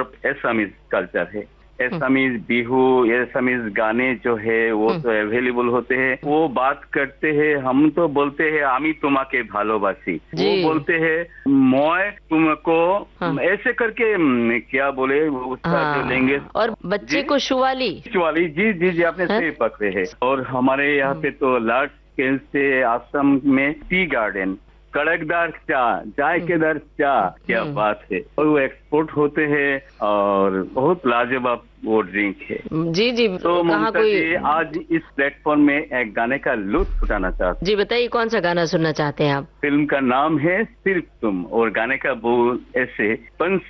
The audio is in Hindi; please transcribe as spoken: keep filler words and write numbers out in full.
बहुत एसामीज कल्चर है। एसामीज बिहू, एसामीज गाने जो है वो तो अवेलेबल होते हैं। वो बात करते हैं, हम तो बोलते हैं आमी तुम्हाके भालोबासी, वो बोलते हैं मैं तुमको, ऐसे करके क्या बोले उसका हाँ, जो लैंग्वेज। और बच्चे को शुवाली शुवाली, जी जी जी आपने सही पकड़े है। और हमारे यहाँ पे तो लार्ज स्केल से आसाम में टी गार्डन, कड़कदार चाय, जायकेदार चाय, क्या बात है। और वो एक्सपोर्ट होते हैं और बहुत लाजवाब वो ड्रिंक है। जी जी। तो ममता कोई... जी आज इस प्लेटफॉर्म में एक गाने का लुत्फ उठाना चाहते जी बताइए, कौन सा गाना सुनना चाहते हैं आप? फिल्म का नाम है सिर्फ तुम और गाने का बोल ऐसे,